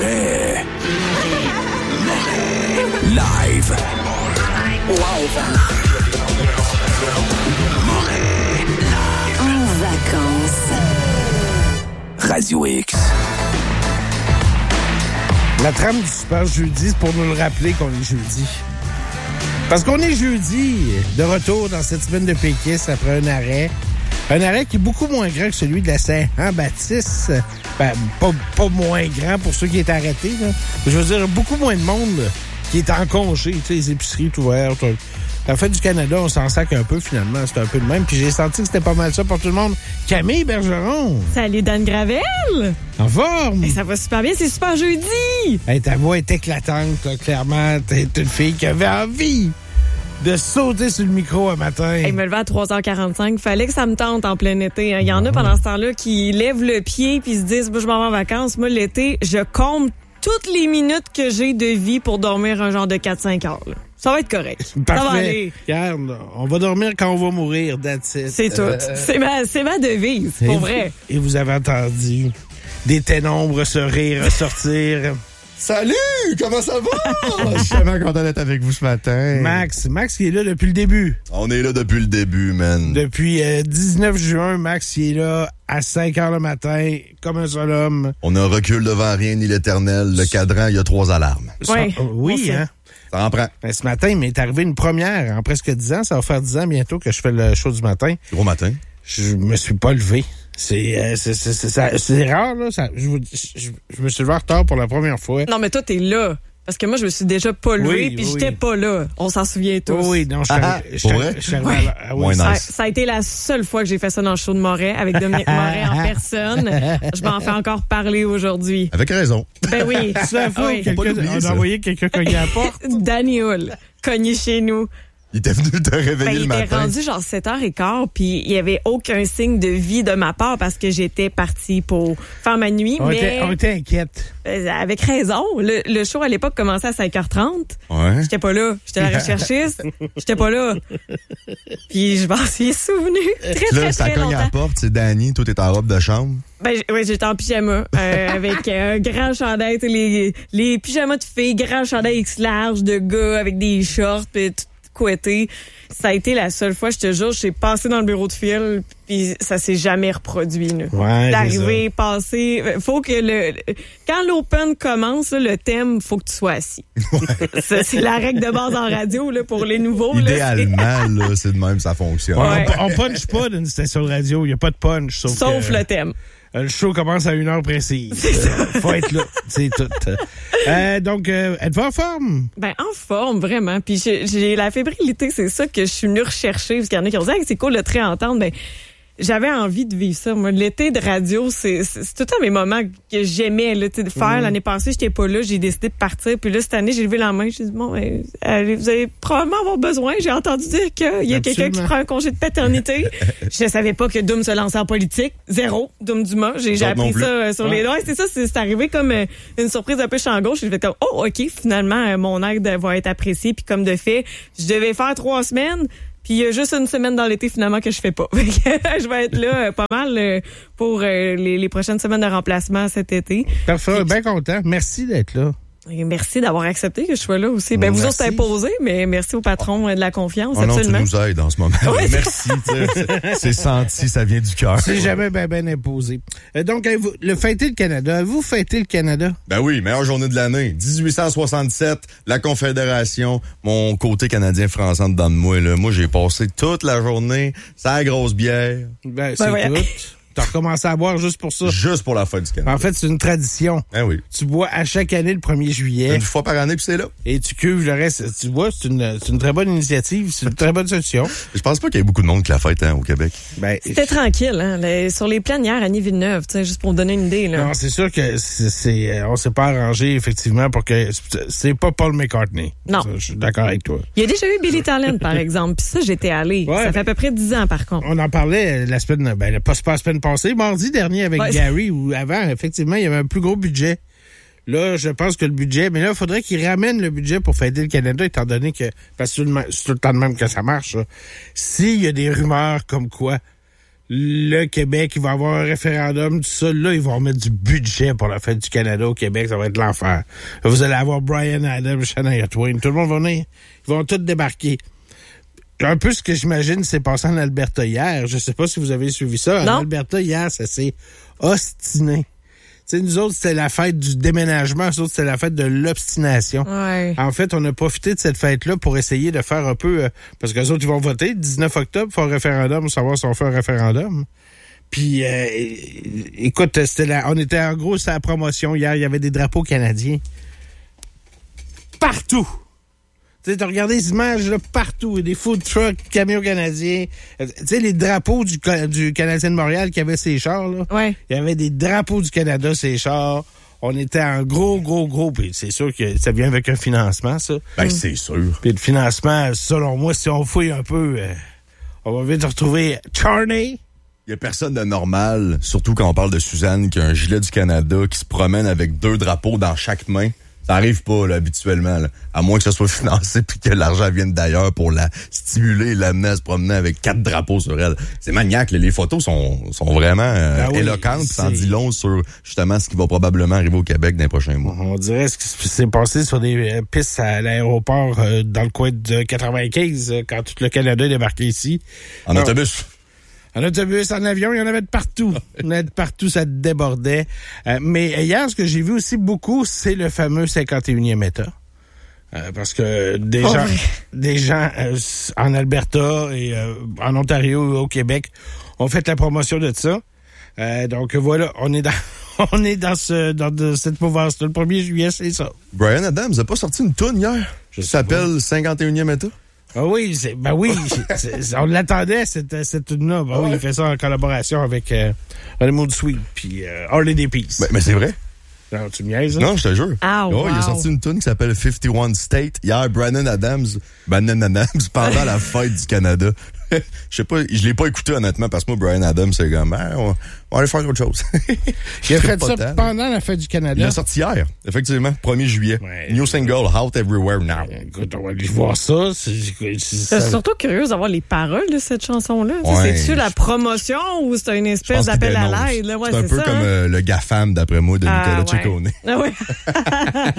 Moret. Live. Moret. En vacances. Radio X. La trame du Super Jeudi, c'est pour nous le rappeler qu'on est jeudi. Parce qu'on est jeudi, de retour dans cette semaine de péquistes après un arrêt. Un arrêt qui est beaucoup moins grand que celui de la Saint-Jean-Baptiste. Ben, pas moins grand pour ceux qui étaient arrêtés, là. Je veux dire, beaucoup moins de monde qui est en congé. Tu sais, les épiceries tout ouvertes. La fête du Canada, on s'en sac un peu, finalement. C'est un peu de même. Puis j'ai senti que c'était pas mal ça pour tout le monde. Camille Bergeron. Salut, Dan Gravel. En forme. Ça va super bien, c'est super jeudi. Hey, ta voix est éclatante, là, clairement. T'es une fille qui avait envie de sauter sur le micro un matin. Il me levait à 3h45. Fallait que ça me tente en plein été. Il y en a pendant ce temps-là qui lèvent le pied puis se disent, je m'en vais en vacances. Moi, l'été, je comble toutes les minutes que j'ai de vie pour dormir un genre de 4-5 heures. Là. Ça va être correct. Parfait. Ça va aller. Regarde, on va dormir quand on va mourir, that's it. C'est tout. C'est ma devise, pour vrai. Et vous avez entendu des ténèbres se rire, ressortir. Salut! Comment ça va? Je suis tellement content d'être avec vous ce matin. Max qui est là depuis le début. On est là depuis le début, man. Depuis 19 juin, Max il est là à 5 heures le matin, comme un seul homme. On ne recule devant rien ni l'éternel. Le cadran, il y a 3 alarmes. Oui, hein? Ça en prend. Ben, ce matin, il m'est arrivé une première en presque 10 ans. Ça va faire 10 ans bientôt que je fais le show du matin. Gros matin. Je me suis pas levé. C'est rare, là. Je me suis levé en retard pour la première fois. Non, mais toi, t'es là. Parce que moi, je me suis déjà pas levé, puis j'étais pas là. On s'en souvient tous. Oui, non, je suis arrivé à ouais, nice. Ça a été la seule fois que j'ai fait ça dans le show de Moret, avec Dominique Moret en personne. Je m'en fais encore parler aujourd'hui. Avec raison. Ben oui. C'est la fois où on a envoyé quelqu'un cogner à la porte. Danny Hull, cogné chez nous. Il était venu te réveiller le matin. Il était rendu genre 7h15, puis il y avait aucun signe de vie de ma part parce que j'étais partie pour faire ma nuit. On était inquiète. Avec raison. Le show à l'époque commençait à 5h30. Ouais. J'étais pas là. J'étais la recherchiste. J'étais pas là. Puis je m'en suis souvenu très ça cogne à la porte, c'est Danny. Toi, t'es en robe de chambre. Ben, oui, j'étais en pyjama, avec un grand chandail, les pyjamas de filles, grand chandail X large de gars avec des shorts, pis tout couetté. Ça a été la seule fois, je te jure, je suis passée dans le bureau de Phil, puis ça s'est jamais reproduit. Là. Ouais, d'arriver, passer, faut que quand l'open commence, là, le thème, faut que tu sois assis. Ouais. C'est la règle de base en radio, là, pour les nouveaux. Idéalement, là, c'est de même, ça fonctionne. Ouais. On punch pas d'une station de radio, il y a pas de punch. Sauf le thème. Le show commence à 1h précise. Faut être là, c'est tout. Donc, êtes-vous en forme? Ben, en forme, vraiment. Puis j'ai la fébrilité, c'est ça que je suis venue rechercher. Parce qu'il y en a qui ont dit, hey, c'est cool le trait entendre. Ben, j'avais envie de vivre ça. Moi, l'été de radio, c'est tout un mes moments que j'aimais là, de faire. L'année passée, j'étais pas là, j'ai décidé de partir. Puis là, cette année, j'ai levé la main. J'ai dit, bon, allez, vous allez probablement avoir besoin. J'ai entendu dire qu'il y a quelqu'un qui prend un congé de paternité. Je savais pas que Doom se lançait en politique. Zéro. Doom Dumas. J'ai appris ça sur les doigts. C'est ça, c'est arrivé comme une surprise un peu champ gauche. J'ai fait comme, oh, OK, finalement, mon aide va être appréciée. Puis comme de fait, je devais faire 3 semaines. Puis il y a juste une semaine dans l'été finalement que je fais pas. Je vais être là pas mal pour les prochaines semaines de remplacement cet été. Parfait, bien content. Merci d'être là. Et merci d'avoir accepté que je sois là aussi. Ben vous autres, c'est imposé, mais merci au patron de la confiance, absolument. Non, tu nous aides en ce moment. Oui. Merci. C'est senti, ça vient du cœur. C'est jamais bien imposé. Donc, le fêter le Canada. Avez-vous fêté le Canada? Ben oui, meilleure journée de l'année. 1867, la Confédération, mon côté canadien-français dedans de moi. Là. Moi, j'ai passé toute la journée, ça la grosse bière. Ben, c'est tout. T'as recommencé à boire juste pour ça? Juste pour la fête du Canada. En fait, c'est une tradition. Ah oui. Tu bois à chaque année le 1er juillet. Une fois par année, puis c'est là. Et tu cuves le reste. Tu vois, c'est une très bonne initiative. C'est une très bonne solution. Je pense pas qu'il y ait beaucoup de monde qui la fête au Québec. Ben, c'était tranquille, hein. Sur les plánières à Villeneuve, juste pour donner une idée. Là. Non, c'est sûr que on s'est pas arrangé, effectivement, pour que c'est pas Paul McCartney. Non. Ça, je suis d'accord avec toi. Il y a déjà eu Billy Talent, par exemple. Puis ça, j'étais allée. Ouais, ça fait à peu près 10 ans, par contre. On en parlait la semaine, pas la semaine passée, mardi dernier avec Gary, où avant, effectivement, il y avait un plus gros budget. Là, je pense que le budget, mais là, il faudrait qu'il ramène le budget pour fêter le Canada, étant donné que, parce que c'est tout le temps de même que ça marche, là. S'il y a des rumeurs comme quoi le Québec, il va avoir un référendum, tout ça. Là, ils vont mettre du budget pour la fête du Canada au Québec. Ça va être l'enfer. Vous allez avoir Bryan Adams, Shania Twain. Tout le monde va venir. Ils vont tous débarquer. Un peu ce que j'imagine s'est passé en Alberta hier. Je sais pas si vous avez suivi ça. Non. En Alberta, hier, ça s'est ostiné. Tu sais, nous autres, c'était la fête du déménagement. Nous autres, c'était la fête de l'obstination. Ouais. En fait, on a profité de cette fête-là pour essayer de faire un peu... parce que les autres, ils vont voter. Le 19 octobre, faire un référendum, savoir si on fait un référendum. Puis, écoute, on était en gros sur la promotion. Hier, il y avait des drapeaux canadiens. Partout! Tu sais, t'as regardé les images là, partout, des food trucks, camions canadiens. Tu sais, les drapeaux du Canadien de Montréal qui avait ses chars, là. Ouais. Il y avait des drapeaux du Canada, ses chars. On était en gros. Puis c'est sûr que ça vient avec un financement, ça. Ben, c'est sûr. Puis le financement, selon moi, si on fouille un peu, on va vite retrouver Charney. Il y a personne de normal, surtout quand on parle de Suzanne, qui a un gilet du Canada, qui se promène avec 2 drapeaux dans chaque main. Ça arrive pas, là, habituellement, là. À moins que ça soit financé puis que l'argent vienne d'ailleurs pour la stimuler et l'amener à se promener avec 4 drapeaux sur elle. C'est maniaque, là. Les photos sont vraiment éloquentes, ça en dit long sur, justement, ce qui va probablement arriver au Québec dans les prochains mois. On dirait ce qui s'est passé sur des pistes à l'aéroport dans le coin de 95, quand tout le Canada est débarqué ici. En autobus. En autobus, en avion, il y en avait de partout. Il y en avait de partout, ça débordait. Mais hier, ce que j'ai vu aussi beaucoup, c'est le fameux 51e État. Parce que des gens en Alberta et en Ontario et au Québec ont fait la promotion de ça. Donc voilà, on est dans cette mouvance-là. Le 1er juillet, c'est ça. Bryan Adams n'a pas sorti une toune hier? Ça s'appelle 51e État? Ah oui, on l'attendait, cette tune-là. Ben oui, il fait ça en collaboration avec Honeymoon Suite puis Harley Day Peace. Mais c'est vrai? Non, tu me niaises, hein? Non, je te jure. Ah, wow. Il a sorti une tune qui s'appelle 51 State. Hier, Bryan Adams, pendant la fête du Canada. Je sais pas, je l'ai pas écouté honnêtement parce que moi, Bryan Adams, c'est comme, on va aller faire autre chose. Il a fait ça pendant la fête du Canada. Il l'a sorti hier, effectivement, 1er juillet. Ouais. New single, Out Everywhere Now. Écoute, on va aller voir ça. Je suis surtout curieuse d'avoir les paroles de cette chanson-là. Ouais, C'est-tu la promotion ou c'est une espèce d'appel à l'aide? Ouais, c'est un peu ça, comme le GAFAM, d'après moi, de Nicolas Ciccone. Ah ouais.